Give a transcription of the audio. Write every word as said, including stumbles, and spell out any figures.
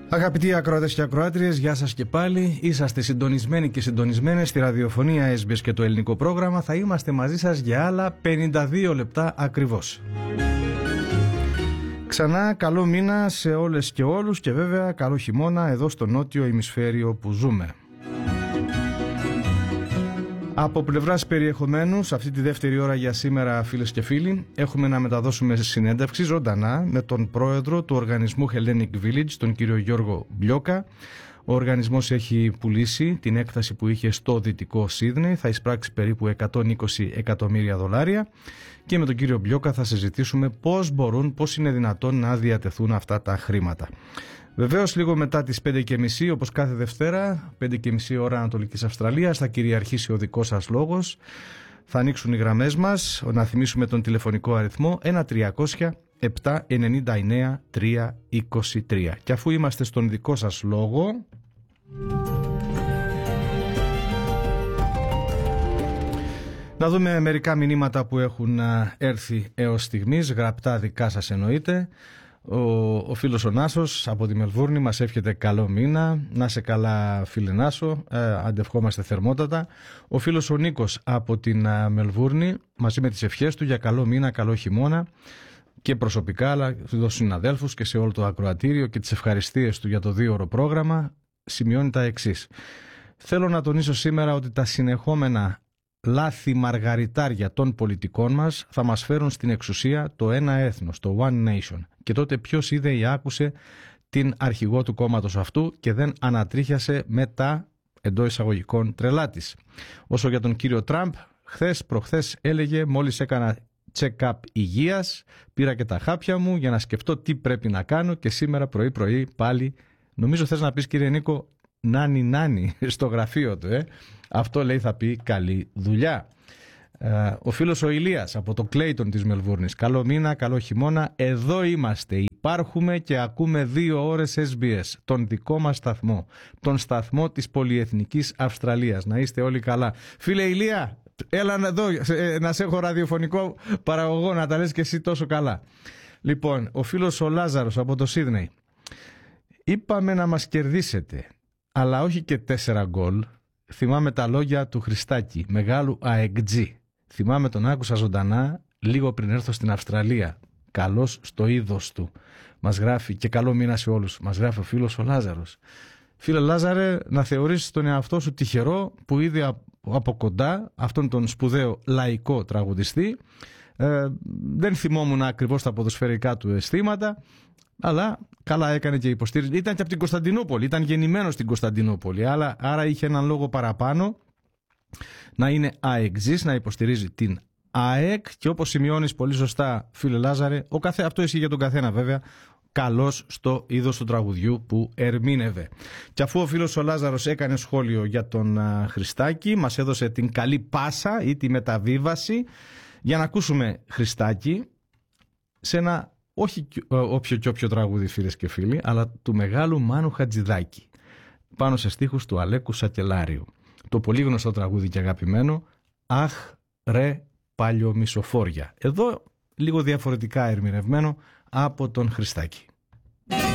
Αγαπητοί ακροατές και ακροάτριες, γεια σας και πάλι. Είσαστε συντονισμένοι και συντονισμένες στη ραδιοφωνία ες μπι ες και το ελληνικό πρόγραμμα. Θα είμαστε μαζί σας για άλλα πενήντα δύο λεπτά ακριβώς. Ξανά καλό μήνα σε όλες και όλους και βέβαια καλό χειμώνα εδώ στο νότιο ημισφαίριο που ζούμε. Από πλευράς περιεχομένου, σε αυτή τη δεύτερη ώρα για σήμερα, φίλες και φίλοι, έχουμε να μεταδώσουμε συνέντευξη ζωντανά με τον πρόεδρο του οργανισμού Hellenic Village, τον κύριο Γιώργο Μπλιόκα. Ο οργανισμός έχει πουλήσει την έκταση που είχε στο δυτικό Σίδνεϊ, θα εισπράξει περίπου εκατόν είκοσι εκατομμύρια δολάρια και με τον κύριο Μπλιόκα θα συζητήσουμε πώς μπορούν, πώς είναι δυνατόν να διατεθούν αυτά τα χρήματα. Βεβαίως λίγο μετά τις πέντε και μισή, όπως κάθε Δευτέρα, πέντε και μισή ώρα Ανατολικής Αυστραλίας, θα κυριαρχήσει ο δικός σας λόγος. Θα ανοίξουν οι γραμμές μας, να θυμίσουμε τον τηλεφωνικό αριθμό ένα τριακόσια επτά ενενήντα εννέα τριακόσια είκοσι τρία. Και αφού είμαστε στον δικό σας λόγο, να δούμε μερικά μηνύματα που έχουν έρθει έως στιγμής, γραπτά δικά σας εννοείται. Ο, ο φίλος ο Νάσος από τη Μελβούρνη μας εύχεται καλό μήνα. Να σε καλά, φίλε Νάσο, ε, αντευχόμαστε θερμότατα. Ο φίλος ο Νίκος από την α, Μελβούρνη, μαζί με τις ευχές του για καλό μήνα, καλό χειμώνα και προσωπικά, αλλά στους συναδέλφους και σε όλο το ακροατήριο, και τις ευχαριστίες του για το δύο ώρο πρόγραμμα, σημειώνει τα εξής. Θέλω να τονίσω σήμερα ότι τα συνεχόμενα λάθη μαργαριτάρια των πολιτικών μας θα μας φέρουν στην εξουσία το ένα έθνος, το One Nation. Και τότε ποιος είδε ή άκουσε την αρχηγό του κόμματος αυτού και δεν ανατρίχιασε με τα εντός εισαγωγικών τρελά της. Όσο για τον κύριο Τραμπ, χθες προχθές έλεγε μόλις έκανα check-up υγείας, πήρα και τα χάπια μου για να σκεφτώ τι πρέπει να κάνω και σήμερα πρωί πρωί πάλι, νομίζω θες να πεις κύριε Νίκο, νάνι νάνι στο γραφείο του, ε. Αυτό λέει θα πει καλή δουλειά. Ε, ο φίλος ο Ηλίας από το Κλέιτον της Μελβούρνης, καλό μήνα, καλό χειμώνα, εδώ είμαστε, υπάρχουμε και ακούμε δύο ώρες ες μπι ες, τον δικό μας σταθμό, τον σταθμό της πολυεθνικής Αυστραλίας. Να είστε όλοι καλά. Φίλε Ηλία, έλα εδώ να σε έχω ραδιοφωνικό παραγωγό, να τα λες και εσύ τόσο καλά. Λοιπόν, ο φίλος ο Λάζαρος από το Σίδνεϊ, είπαμε να μας κερδίσετε, αλλά όχι και τέσσερα γκολ. Θυμάμαι τα λόγια του Χριστάκη, μεγάλου αεκτζή. Θυμάμαι τον άκουσα ζωντανά λίγο πριν έρθω στην Αυστραλία. Καλός στο είδος του. Μας γράφει, και καλό μήνα σε όλους, μας γράφει ο φίλος ο Λάζαρος. Φίλε Λάζαρε, να θεωρήσεις τον εαυτό σου τυχερό που είδε από κοντά αυτόν τον σπουδαίο λαϊκό τραγουδιστή. Ε, δεν θυμόμουν ακριβώς τα ποδοσφαιρικά του αισθήματα, αλλά καλά έκανε και υποστήριζε. Ήταν και από την Κωνσταντινούπολη, ήταν γεννημένος στην Κωνσταντινούπολη, αλλά, άρα είχε έναν λόγο παραπάνω να είναι αεκτζής, να υποστηρίζει την ΑΕΚ, και όπως σημειώνεις πολύ σωστά φίλε Λάζαρε, ο καθέ, αυτό ισχύει για τον καθένα βέβαια, καλός στο είδος του τραγουδιού που ερμήνευε. Και αφού ο φίλος ο Λάζαρος έκανε σχόλιο για τον α, Χριστάκη, μας έδωσε την καλή πάσα ή τη μεταβίβαση για να ακούσουμε Χριστάκη σε ένα όχι όποιο και όποιο τραγούδι, φίλες και φίλοι, αλλά του μεγάλου Μάνου Χατζηδάκη, πάνω σε στίχους του Αλέκου Σακελάριου. Το πολύ γνωστό τραγούδι και αγαπημένο, «Αχ ρε παλιομισοφόρια». Εδώ λίγο διαφορετικά ερμηνευμένο από τον Χριστάκη.